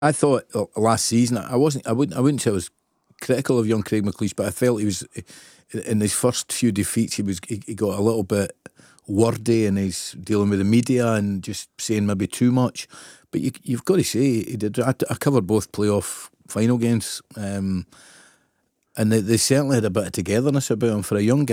I thought last season I wasn't. I wouldn't say I was critical of young Craig McLeish, but I felt he was in his first few defeats. He got a little bit wordy, and he's dealing with the media and just saying maybe too much. But you've got to say he did. I covered both playoff final games, and they certainly had a bit of togetherness about him for a young guy.